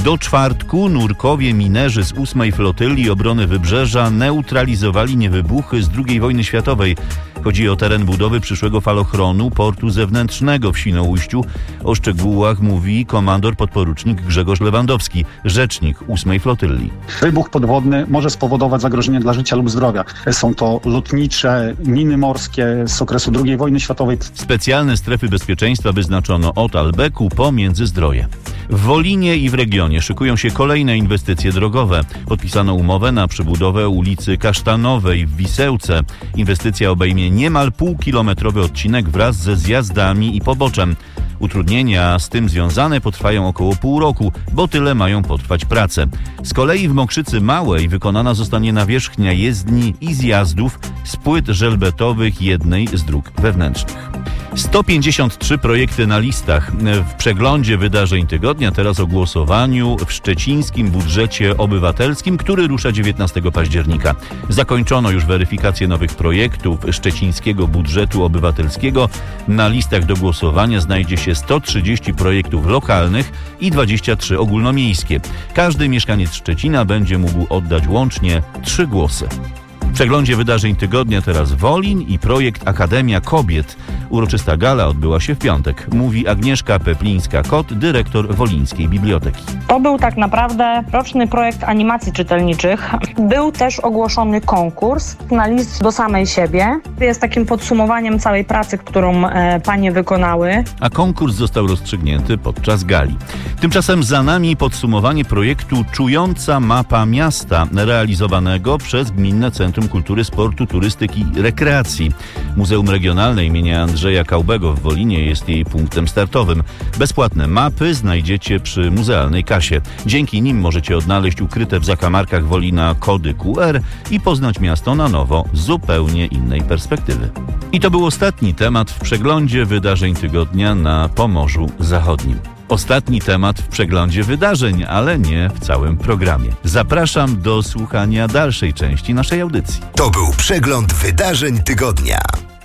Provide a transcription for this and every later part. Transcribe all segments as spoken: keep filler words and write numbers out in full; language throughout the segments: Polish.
Do czwartku nurkowie minerzy z ósmej Flotyli Obrony Wybrzeża neutralizowali niewybuchy z drugiej wojny światowej. Chodzi o teren budowy przyszłego falochronu portu zewnętrznego w Świnoujściu. O szczegółach mówi komandor podporucznik Grzegorz Lewandowski, rzecznik ósmej Flotyli. Wybuch podwodny może spowodować zagrożenie dla życia lub zdrowia. Są to lotnicze, miny morskie z okresu drugiej wojny światowej. Specjalne strefy bezpieczeństwa wyznaczono od Albeku po Międzyzdroje. W Wolinie i w regionie szykują się kolejne inwestycje drogowe. Podpisano umowę na przebudowę ulicy Kasztanowej w Wisełce. Inwestycja obejmie niemal półkilometrowy odcinek wraz ze zjazdami i poboczem. Utrudnienia z tym związane potrwają około pół roku, bo tyle mają potrwać prace. Z kolei w Mokrzycy Małej wykonana zostanie nawierzchnia jezdni i zjazdów z płyt żelbetowych jednej z dróg wewnętrznych. sto pięćdziesiąt trzy projekty na listach. W przeglądzie wydarzeń tygodnia teraz o głosowaniu w szczecińskim budżecie obywatelskim, który rusza dziewiętnastego października. Zakończono już weryfikację nowych projektów szczecińskiego budżetu obywatelskiego. Na listach do głosowania znajdzie się sto trzydzieści projektów lokalnych i dwadzieścia trzy ogólnomiejskie. Każdy mieszkaniec Szczecina będzie mógł oddać łącznie trzy głosy. W przeglądzie wydarzeń tygodnia teraz Wolin i projekt Akademia Kobiet. Uroczysta gala odbyła się w piątek, mówi Agnieszka Peplińska-Kot, dyrektor Wolińskiej Biblioteki. To był tak naprawdę roczny projekt animacji czytelniczych. Był też ogłoszony konkurs na list do samej siebie. Jest takim podsumowaniem całej pracy, którą e, panie wykonały. A konkurs został rozstrzygnięty podczas gali. Tymczasem za nami podsumowanie projektu Czująca mapa miasta, realizowanego przez Gminne Centrum Kultury, Sportu, Turystyki i Rekreacji. Muzeum Regionalne imienia Andrzeja Kaubego w Wolinie jest jej punktem startowym. Bezpłatne mapy znajdziecie przy muzealnej kasie. Dzięki nim możecie odnaleźć ukryte w zakamarkach Wolina kody Q R i poznać miasto na nowo z zupełnie innej perspektywy. I to był ostatni temat w przeglądzie wydarzeń tygodnia na Pomorzu Zachodnim. Ostatni temat w przeglądzie wydarzeń, ale nie w całym programie. Zapraszam do słuchania dalszej części naszej audycji. To był przegląd wydarzeń tygodnia.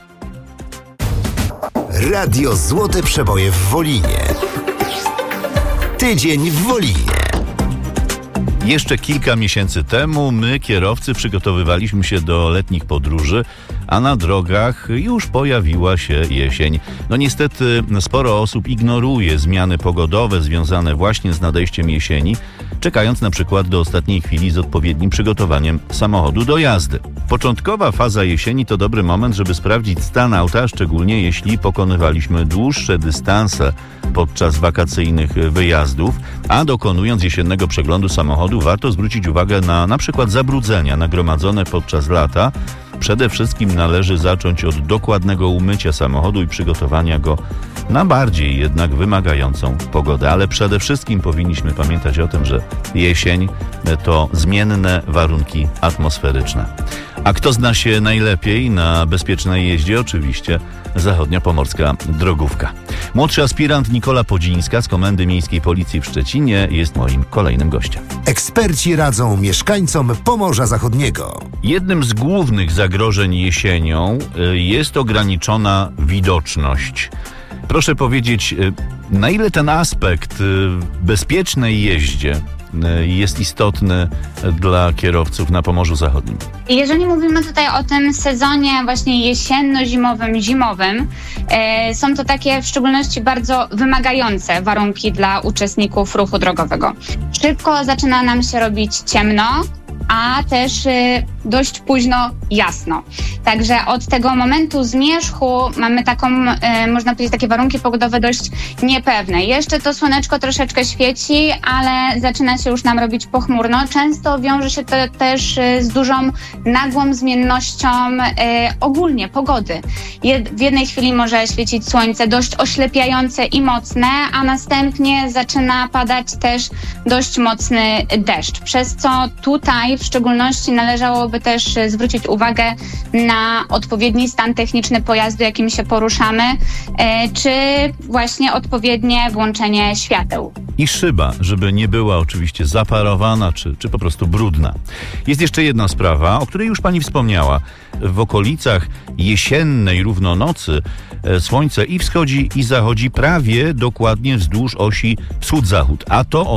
Radio Złote Przeboje w Wolinie. Tydzień w Wolinie. Jeszcze kilka miesięcy temu my, kierowcy, przygotowywaliśmy się do letnich podróży, a na drogach już pojawiła się jesień. No niestety sporo osób ignoruje zmiany pogodowe związane właśnie z nadejściem jesieni, czekając na przykład do ostatniej chwili z odpowiednim przygotowaniem samochodu do jazdy. Początkowa faza jesieni to dobry moment, żeby sprawdzić stan auta, szczególnie jeśli pokonywaliśmy dłuższe dystanse podczas wakacyjnych wyjazdów, a dokonując jesiennego przeglądu samochodu warto zwrócić uwagę na na przykład zabrudzenia nagromadzone podczas lata. Przede wszystkim należy zacząć od dokładnego umycia samochodu i przygotowania go na bardziej jednak wymagającą pogodę. Ale przede wszystkim powinniśmy pamiętać o tym, że jesień to zmienne warunki atmosferyczne. A kto zna się najlepiej na bezpiecznej jeździe? Oczywiście Zachodniopomorska Drogówka. Młodszy aspirant Nikola Podzińska z Komendy Miejskiej Policji w Szczecinie jest moim kolejnym gościem. Eksperci radzą mieszkańcom Pomorza Zachodniego. Jednym z głównych zagrożeń jesienią jest ograniczona widoczność. Proszę powiedzieć, na ile ten aspekt w bezpiecznej jeździe jest istotny dla kierowców na Pomorzu Zachodnim? Jeżeli mówimy tutaj o tym sezonie właśnie jesienno-zimowym, zimowym, e, są to takie w szczególności bardzo wymagające warunki dla uczestników ruchu drogowego. Szybko zaczyna nam się robić ciemno, a też y, dość późno jasno. Także od tego momentu zmierzchu mamy taką, y, można powiedzieć, takie warunki pogodowe dość niepewne. Jeszcze to słoneczko troszeczkę świeci, ale zaczyna się już nam robić pochmurno. Często wiąże się to też y, z dużą, nagłą zmiennością y, ogólnie pogody. Jed- w jednej chwili może świecić słońce dość oślepiające i mocne, a następnie zaczyna padać też dość mocny deszcz, przez co tutaj w szczególności należałoby też zwrócić uwagę na odpowiedni stan techniczny pojazdu, jakim się poruszamy, czy właśnie odpowiednie włączenie świateł. I szyba, żeby nie była oczywiście zaparowana, czy, czy po prostu brudna. Jest jeszcze jedna sprawa, o której już pani wspomniała. W okolicach jesiennej równonocy słońce i wschodzi, i zachodzi prawie dokładnie wzdłuż osi wschód-zachód, a to